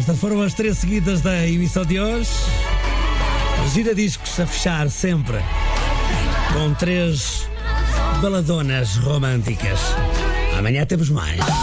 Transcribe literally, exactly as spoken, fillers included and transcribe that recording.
Estas foram as três seguidas da emissão de hoje. Giradiscos a fechar sempre com três baladonas românticas. Amanhã temos mais.